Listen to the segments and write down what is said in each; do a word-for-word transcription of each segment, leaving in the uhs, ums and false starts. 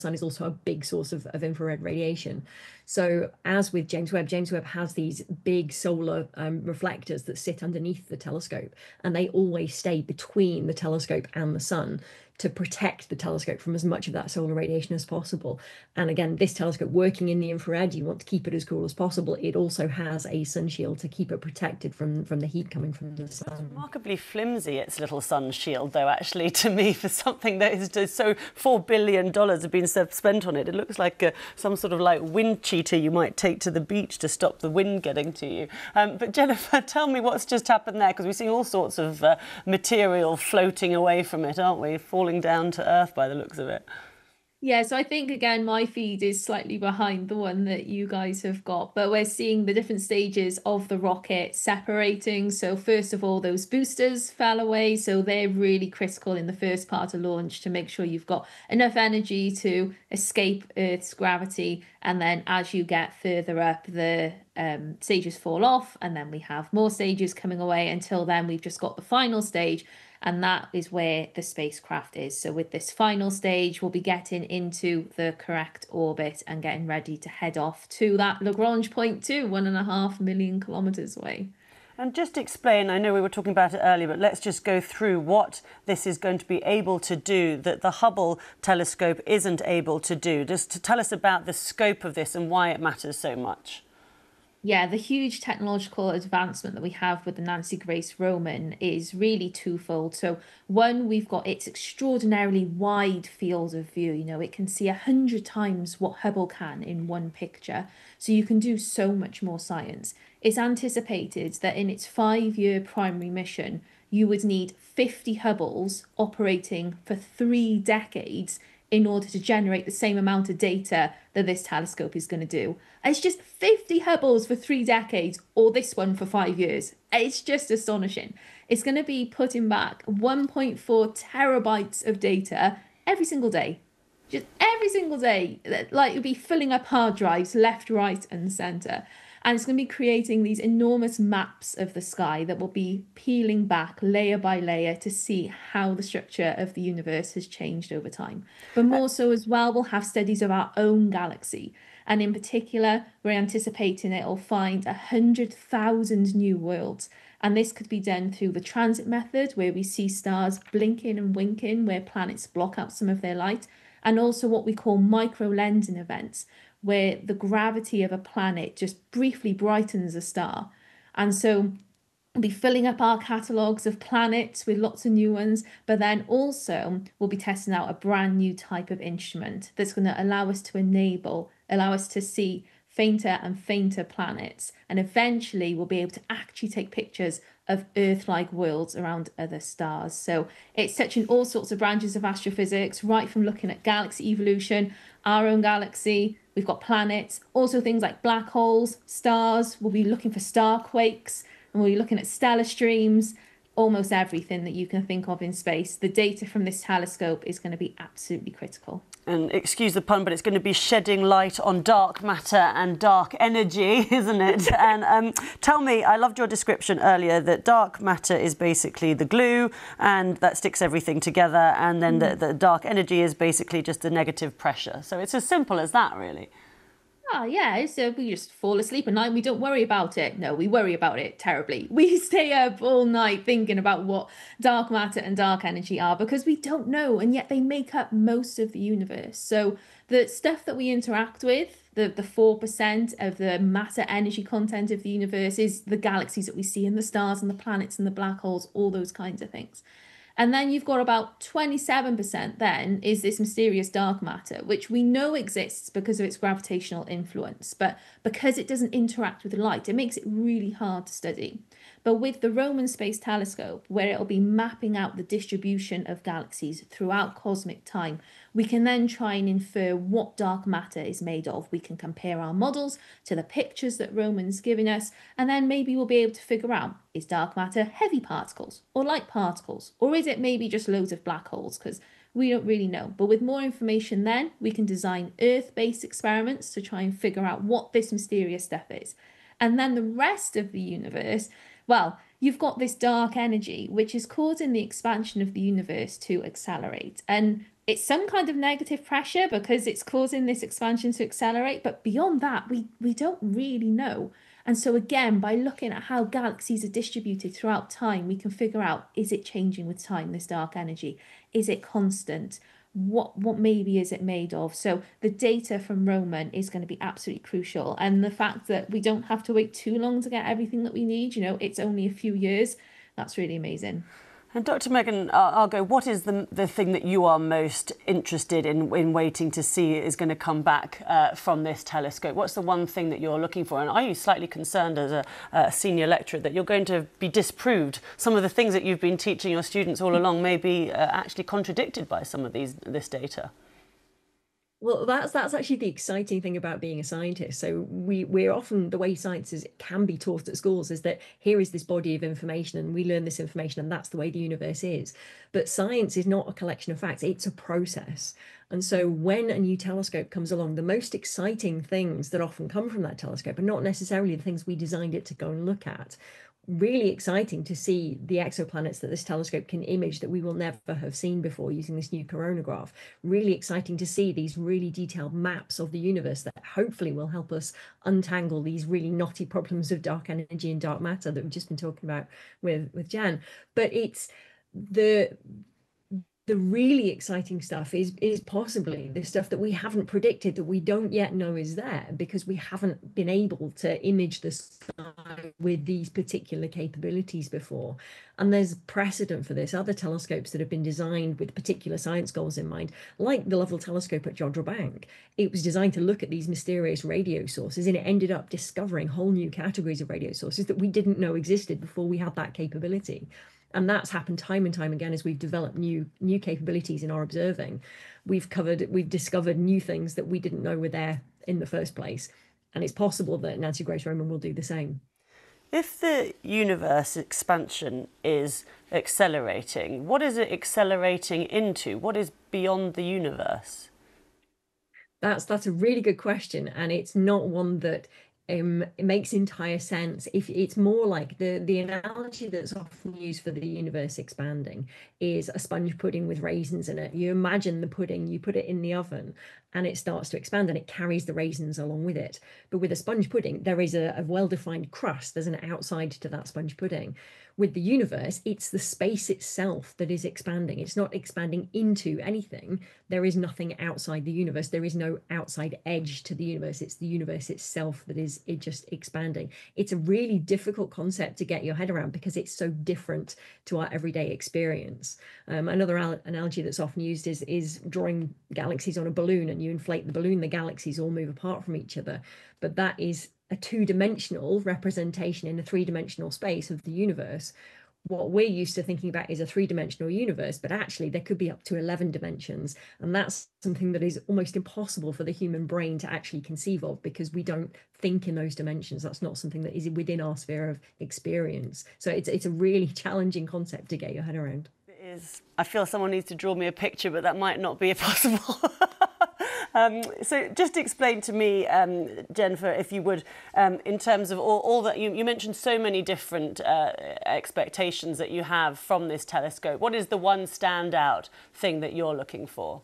sun is also a big source of, of infrared radiation. So as with James Webb, James Webb has these big solar um, reflectors that sit underneath the telescope, and they always stay between the telescope and the sun to protect the telescope from as much of that solar radiation as possible. And again, this telescope working in the infrared, you want to keep it as cool as possible. It also has a sun shield to keep it protected from, from the heat coming from the sun. It's remarkably flimsy, its little sun shield, though, actually, to me, for something that is just so four billion dollars have been spent on it. It looks like a, some sort of like wind cheater you might take to the beach to stop the wind getting to you. Um, but Jennifer, tell me what's just happened there, because we've seen all sorts of uh, material floating away from it, aren't we? Falling down to earth by the looks of it. Yeah, so I think, again, my feed is slightly behind the one that you guys have got, but we're seeing the different stages of the rocket separating. So first of all, those boosters fell away. So they're really critical in the first part of launch to make sure you've got enough energy to escape Earth's gravity. And then as you get further up, the um, stages fall off, and then we have more stages coming away. Until then, we've just got the final stage. And that is where the spacecraft is. So with this final stage, we'll be getting into the correct orbit and getting ready to head off to that Lagrange point two, one and a half million kilometres away. And just explain, I know we were talking about it earlier, but let's just go through what this is going to be able to do that the Hubble telescope isn't able to do. Just to tell us about the scope of this and why it matters so much. Yeah, the huge technological advancement that we have with the Nancy Grace Roman is really twofold. So one, we've got its extraordinarily wide field of view. You know, it can see a hundred times what Hubble can in one picture. So you can do so much more science. It's anticipated that in its five-year primary mission, you would need fifty Hubbles operating for three decades in order to generate the same amount of data that this telescope is going to do. It's just fifty Hubbles for three decades, or this one for five years. It's just astonishing. It's going to be putting back one point four terabytes of data every single day. Just every single day. Like, it'll be filling up hard drives left, right, and centre. And it's going to be creating these enormous maps of the sky that will be peeling back layer by layer to see how the structure of the universe has changed over time. But more so as well, we'll have studies of our own galaxy. And in particular, we're anticipating it'll find one hundred thousand new worlds. And this could be done through the transit method, where we see stars blinking and winking, where planets block out some of their light. And also what we call micro-lensing events, where the gravity of a planet just briefly brightens a star. And so we'll be filling up our catalogues of planets with lots of new ones, but then also we'll be testing out a brand new type of instrument that's going to allow us to enable, allow us to see fainter and fainter planets. And eventually we'll be able to actually take pictures of Earth-like worlds around other stars. So it's touching all sorts of branches of astrophysics, right from looking at galaxy evolution, our own galaxy. We've got planets, also things like black holes, stars. We'll be looking for star quakes, and we'll be looking at stellar streams, almost everything that you can think of in space. The data from this telescope is going to be absolutely critical. And excuse the pun, but it's going to be shedding light on dark matter and dark energy, isn't it? And um, tell me, I loved your description earlier that dark matter is basically the glue and that sticks everything together, and then mm. the, the dark energy is basically just the negative pressure. So it's as simple as that, really. Oh, yeah, so we just fall asleep at night. We don't worry about it. No, we worry about it terribly. We stay up all night thinking about what dark matter and dark energy are, because we don't know, and yet they make up most of the universe. So the stuff that we interact with, the, the four percent of the matter energy content of the universe, is the galaxies that we see, and the stars and the planets and the black holes, all those kinds of things. And then you've got about twenty-seven percent then is this mysterious dark matter, which we know exists because of its gravitational influence. But because it doesn't interact with light, it makes it really hard to study. But with the Roman Space Telescope, where it'll be mapping out the distribution of galaxies throughout cosmic time, we can then try and infer what dark matter is made of. We can compare our models to the pictures that Roman's giving us, and then maybe we'll be able to figure out, is dark matter heavy particles or light particles? Or is it maybe just loads of black holes? Because we don't really know. But with more information then, we can design Earth-based experiments to try and figure out what this mysterious stuff is. And then the rest of the universe, well, you've got this dark energy, which is causing the expansion of the universe to accelerate. And it's some kind of negative pressure because it's causing this expansion to accelerate. But beyond that, we, we don't really know. And so again, by looking at how galaxies are distributed throughout time, we can figure out, is it changing with time, this dark energy? Is it constant? What what maybe is it made of? So the data from Roman is going to be absolutely crucial. And the fact that we don't have to wait too long to get everything that we need, you know, it's only a few years, that's really amazing. And Doctor Megan Argo, what is the, the thing that you are most interested in, in waiting to see is going to come back uh, from this telescope? What's the one thing that you're looking for? And are you slightly concerned as a, a senior lecturer that you're going to be disproved? Some of the things that you've been teaching your students all along may be uh, actually contradicted by some of these this data. Well, that's that's actually the exciting thing about being a scientist. So we we're often, the way science is, can be taught at schools is that here is this body of information and we learn this information and that's the way the universe is. But science is not a collection of facts, it's a process. And so when a new telescope comes along, the most exciting things that often come from that telescope are not necessarily the things we designed it to go and look at. Really exciting to see the exoplanets that this telescope can image that we will never have seen before using this new coronagraph. Really exciting to see these really detailed maps of the universe that hopefully will help us untangle these really knotty problems of dark energy and dark matter that we've just been talking about with, with Jan. But it's the the really exciting stuff is is possibly the stuff that we haven't predicted, that we don't yet know is there because we haven't been able to image the sky with these particular capabilities before. And there's precedent for this. Other telescopes that have been designed with particular science goals in mind, like the Lovell telescope at Jodrell Bank, it was designed to look at these mysterious radio sources, and it ended up discovering whole new categories of radio sources that we didn't know existed before we had that capability. And that's happened time and time again as we've developed new new capabilities in our observing. We've covered, we've discovered new things that we didn't know were there in the first place. And it's possible that Nancy Grace Roman will do the same. If the universe expansion is accelerating, what is it accelerating into? What is beyond the universe? That's that's a really good question, and it's not one that Um, it makes entire sense. If it's more like the the analogy that's often used for the universe expanding is a sponge pudding with raisins in it. You imagine the pudding, you put it in the oven, and it starts to expand and it carries the raisins along with it. But with a sponge pudding, there is a, a well-defined crust. There's an outside to that sponge pudding. With the universe, it's the space itself that is expanding. It's not expanding into anything. There is nothing outside the universe. There is no outside edge to the universe. It's the universe itself that is it just expanding. It's a really difficult concept to get your head around because it's so different to our everyday experience. Um, another analogy that's often used is, is drawing galaxies on a balloon, and you inflate the balloon, the galaxies all move apart from each other. But that is a two-dimensional representation in a three-dimensional space of the universe. What we're used to thinking about is a three-dimensional universe, but actually there could be up to eleven dimensions. And that's something that is almost impossible for the human brain to actually conceive of because we don't think in those dimensions. That's not something that is within our sphere of experience. So it's, it's a really challenging concept to get your head around. It is. I feel someone needs to draw me a picture, but that might not be possible. Um, so just explain to me, um, Jennifer, if you would, um, in terms of all, all that, you, you mentioned so many different uh, expectations that you have from this telescope. What is the one standout thing that you're looking for?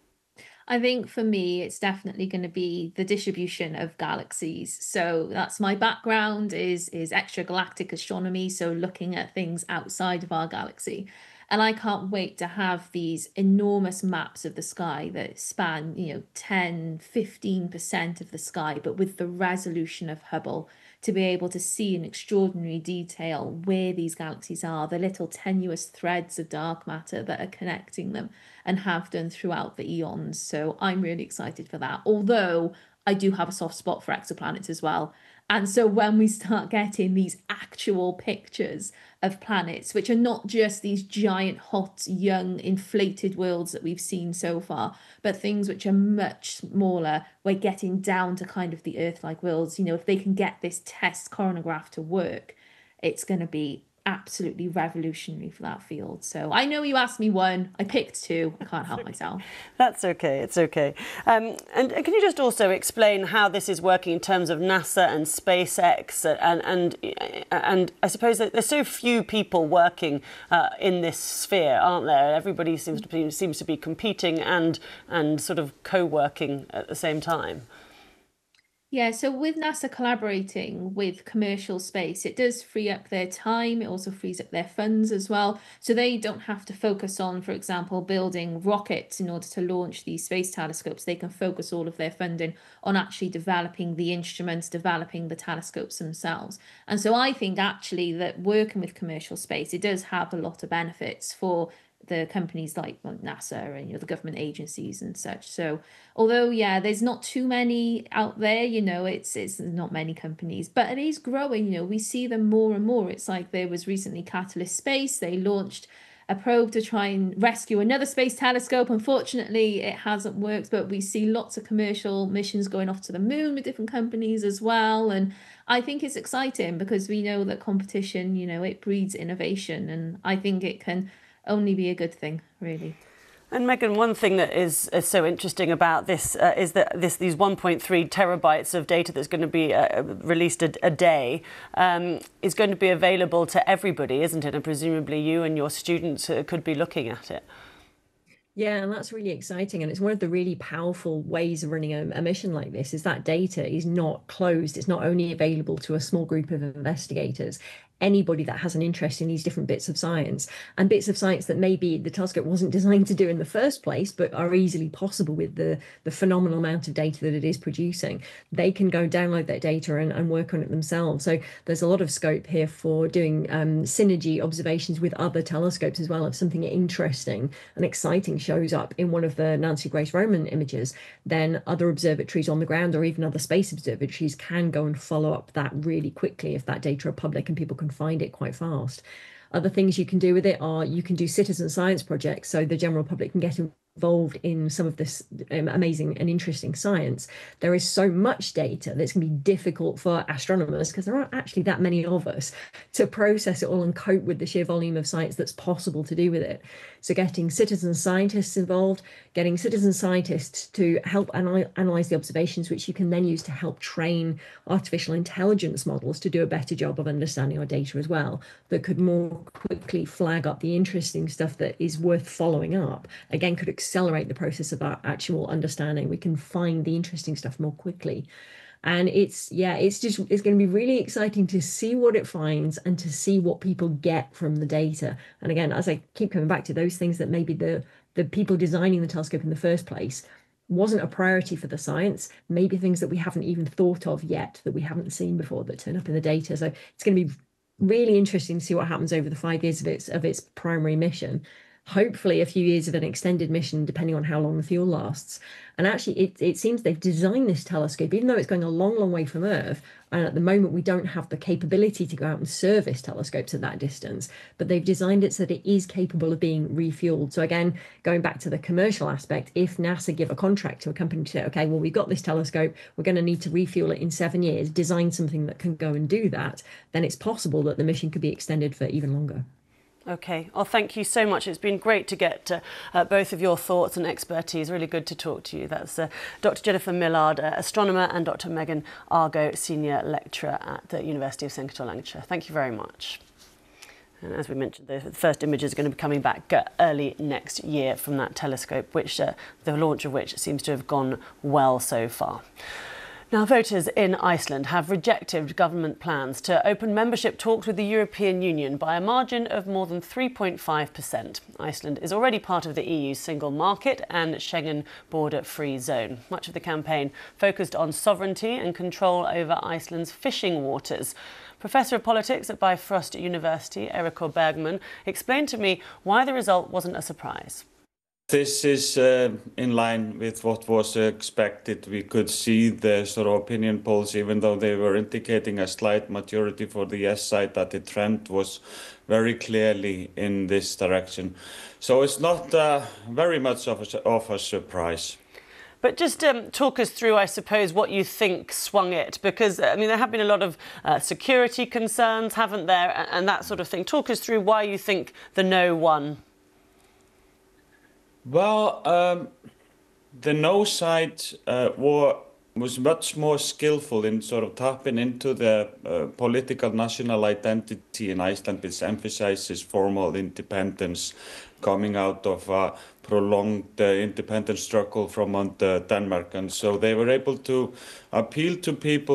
I think for me, it's definitely going to be the distribution of galaxies. So that's my background is, is extragalactic astronomy. So looking at things outside of our galaxy. And I can't wait to have these enormous maps of the sky that span, you know, ten, fifteen percent of the sky, but with the resolution of Hubble, to be able to see in extraordinary detail where these galaxies are, the little tenuous threads of dark matter that are connecting them and have done throughout the eons. So I'm really excited for that. Although I do have a soft spot for exoplanets as well. And so when we start getting these actual pictures of planets, which are not just these giant, hot, young, inflated worlds that we've seen so far, but things which are much smaller, we're getting down to kind of the Earth-like worlds. You know, if they can get this test coronagraph to work, it's going to be absolutely revolutionary for that field. So I know you asked me one, I picked two, I can't help myself. That's okay, it's okay. Um, and can you just also explain how this is working in terms of NASA and SpaceX? And, and, and I suppose that there's so few people working uh, in this sphere, aren't there? Everybody seems to be, seems to be competing and, and sort of co-working at the same time. Yeah, so with NASA collaborating with commercial space, it does free up their time. It also frees up their funds as well. So they don't have to focus on, for example, building rockets in order to launch these space telescopes. They can focus all of their funding on actually developing the instruments, developing the telescopes themselves. And so I think actually that working with commercial space, it does have a lot of benefits for the companies like well, NASA and you know the government agencies and such. So although yeah, there's not too many out there, you know, it's it's not many companies, but it is growing. You know, we see them more and more. It's like there was recently Catalyst Space. They launched a probe to try and rescue another space telescope. Unfortunately, it hasn't worked, but we see lots of commercial missions going off to the moon with different companies as well. And I think it's exciting because we know that competition, you know, it breeds innovation, and I think it can only be a good thing, really. And Megan, one thing that is, is so interesting about this uh, is that this these one point three terabytes of data that's going to be uh, released a, a day um, is going to be available to everybody, isn't it? And presumably you and your students uh, could be looking at it. Yeah, and that's really exciting. And it's one of the really powerful ways of running a, a mission like this is that data is not closed. It's not only available to a small group of investigators. Anybody that has an interest in these different bits of science and bits of science that maybe the telescope wasn't designed to do in the first place, but are easily possible with the, the phenomenal amount of data that it is producing, they can go download that data and, and work on it themselves. So there's a lot of scope here for doing um, synergy observations with other telescopes as well. If something interesting and exciting shows up in one of the Nancy Grace Roman images, then other observatories on the ground or even other space observatories can go and follow up that really quickly if that data are public and people can find it quite fast. Other things you can do with it are you can do citizen science projects, so the general public can get involved in some of this um, amazing and interesting science. There is so much data that's going to be difficult for astronomers, because there aren't actually that many of us, to process it all and cope with the sheer volume of science that's possible to do with it. So getting citizen scientists involved, getting citizen scientists to help anal- analyze the observations, which you can then use to help train artificial intelligence models to do a better job of understanding our data as well, that could more quickly flag up the interesting stuff that is worth following up. Again, could accelerate the process of our actual understanding. We can find the interesting stuff more quickly. And it's, yeah, it's just, it's going to be really exciting to see what it finds and to see what people get from the data. And again, as I keep coming back to those things that maybe the, the people designing the telescope in the first place wasn't a priority for the science, maybe things that we haven't even thought of yet, that we haven't seen before, that turn up in the data. So it's going to be really interesting to see what happens over the five years of its of its primary mission. Hopefully a few years of an extended mission, depending on how long the fuel lasts. And actually, it, it seems they've designed this telescope, even though it's going a long, long way from Earth, and at the moment we don't have the capability to go out and service telescopes at that distance, but they've designed it so that it is capable of being refueled. So again, going back to the commercial aspect, if NASA give a contract to a company to say, okay, well, we've got this telescope, we're going to need to refuel it in seven years, design something that can go and do that, then it's possible that the mission could be extended for even longer. Okay, well, thank you so much. It's been great to get uh, uh, both of your thoughts and expertise. Really good to talk to you. That's uh, Doctor Jennifer Millard, uh, astronomer, and Doctor Megan Argo, Senior Lecturer at the University of Central Lancashire. Thank you very much. And as we mentioned, the first images are going to be coming back uh, early next year from that telescope, which uh, the launch of which seems to have gone well so far. Now, voters in Iceland have rejected government plans to open membership talks with the European Union by a margin of more than three point five percent. Iceland is already part of the E U's single market and Schengen border-free zone. Much of the campaign focused on sovereignty and control over Iceland's fishing waters. Professor of Politics at Bifrost University, Eriko Bergman, explained to me why the result wasn't a surprise. This is uh, in line with what was expected. We could see the sort of opinion polls, even though they were indicating a slight majority for the yes side, that the trend was very clearly in this direction. So it's not uh, very much of a, of a surprise. But just um, talk us through, I suppose, what you think swung it, because, I mean, there have been a lot of uh, security concerns, haven't there, and, and that sort of thing. Talk us through why you think the no won. Well, um, the no side uh, war was much more skillful in sort of tapping into the uh, political national identity in Iceland, which emphasizes formal independence coming out of a prolonged uh, independence struggle from under Denmark. And so they were able to appeal to people